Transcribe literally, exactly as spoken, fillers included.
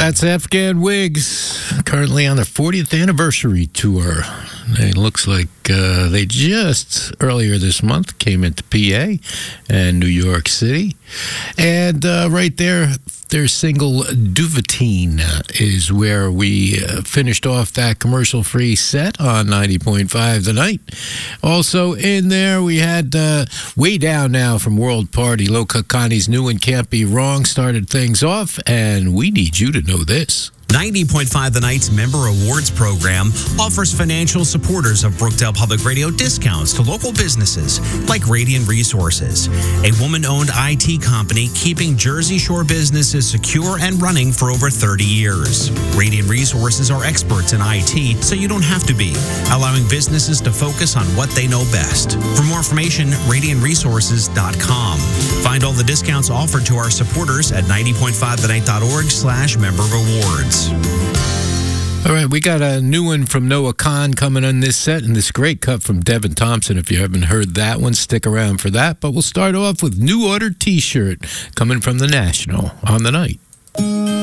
That's Afghan Wigs, currently on their fortieth anniversary tour. It looks like uh, they just, earlier this month, came into P A and New York City. And uh, right there, their single Duvetine uh, is where we uh, finished off that commercial-free set on ninety point five The Night. Also in there, we had uh, Way Down Now from World Party. Loca Connie's New and Can't Be Wrong started things off, and we need you to know this. ninety point five The Night's Member Awards program offers financial supporters of Brookdale Public Radio discounts to local businesses like Radiant Resources, a woman-owned I T company keeping Jersey Shore businesses secure and running for over thirty years. Radiant Resources are experts in I T, so you don't have to be, allowing businesses to focus on what they know best. For more information, radiant resources dot com. Find all the discounts offered to our supporters at ninety point five the night dot org slash member rewards. All right, we got a new one from Noah Khan coming on this set, and this great cut from Devin Thompson. If you haven't heard that one, stick around for that. But we'll start off with New Order T-shirt coming from The National on The Night.